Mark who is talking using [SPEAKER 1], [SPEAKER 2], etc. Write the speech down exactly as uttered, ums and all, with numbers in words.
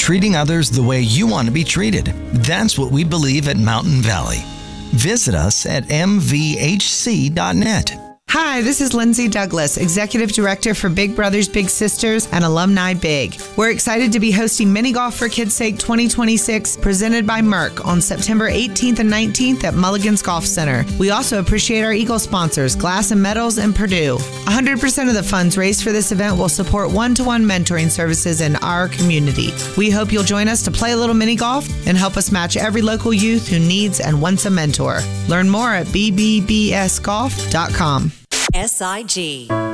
[SPEAKER 1] treating others the way you want to be treated. That's what we believe at Mountain Valley. Visit us at m v h c dot net.
[SPEAKER 2] Hi, this is Lindsay Douglas, Executive Director for Big Brothers Big Sisters and Alumni Big. We're excited to be hosting Mini Golf for Kids' Sake twenty twenty-six, presented by Merck, on September eighteenth and nineteenth at Mulligan's Golf Center. We also appreciate our Eagle sponsors, Glass and Metals and Purdue. one hundred percent of the funds raised for this event will support one-to-one mentoring services in our community. We hope you'll join us to play a little mini golf and help us match every local youth who needs and wants a mentor. Learn more at b b b s golf dot com.
[SPEAKER 3] S I G.